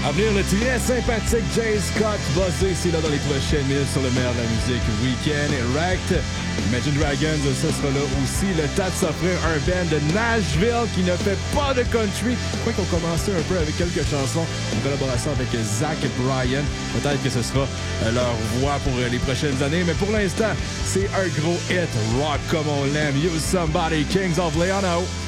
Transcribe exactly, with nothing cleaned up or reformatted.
À venir, le très sympathique Jay Scott buzzé ici là dans les prochaines minutes sur le meilleur de la musique Weekend Wrecked. Imagine Dragons, ça sera là aussi. Le temps de s'offrir un band de Nashville qui ne fait pas de country. Je crois qu'on commençait un peu avec quelques chansons en collaboration avec Zach Bryan. Peut-être que ce sera leur voix pour les prochaines années, mais pour l'instant, c'est un gros hit rock comme on l'aime. Use Somebody, Kings of Leon.